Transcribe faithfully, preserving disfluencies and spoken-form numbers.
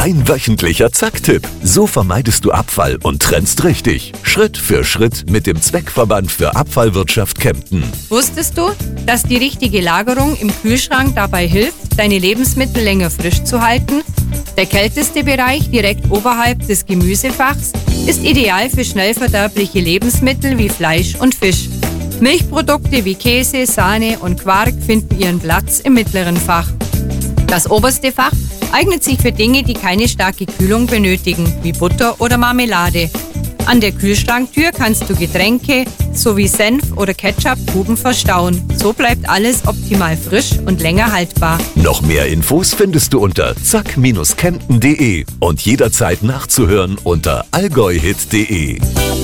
Dein wöchentlicher Zack-Tipp. So vermeidest du Abfall und trennst richtig. Schritt für Schritt mit dem Zweckverband für Abfallwirtschaft Kempten. Wusstest du, dass die richtige Lagerung im Kühlschrank dabei hilft, deine Lebensmittel länger frisch zu halten? Der kälteste Bereich direkt oberhalb des Gemüsefachs ist ideal für schnell verderbliche Lebensmittel wie Fleisch und Fisch. Milchprodukte wie Käse, Sahne und Quark finden ihren Platz im mittleren Fach. Das oberste Fach eignet sich für Dinge, die keine starke Kühlung benötigen, wie Butter oder Marmelade. An der Kühlschranktür kannst du Getränke sowie Senf oder Ketchup-Kuben verstauen. So bleibt alles optimal frisch und länger haltbar. Noch mehr Infos findest du unter zack Bindestrich kempten punkt de und jederzeit nachzuhören unter allgäuhit punkt de.